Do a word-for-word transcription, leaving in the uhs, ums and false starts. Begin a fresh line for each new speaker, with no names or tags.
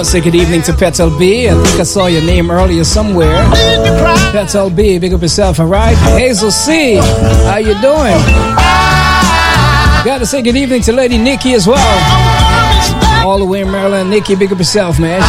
want to say good evening to Petal B. I think I saw your name earlier somewhere. Petal B, big up yourself, alright? Hazel C, how you doing? Gotta say good evening to Lady Nikki as well. All the way in Maryland. Nikki, big up yourself, man.